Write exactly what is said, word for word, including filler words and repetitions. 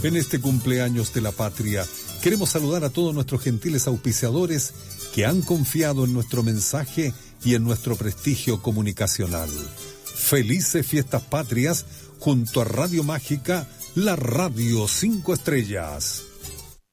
En este cumpleaños de la patria, queremos saludar a todos nuestros gentiles auspiciadores que han confiado en nuestro mensaje y en nuestro prestigio comunicacional. Felices fiestas patrias junto a Radio Mágica, la Radio Cinco Estrellas.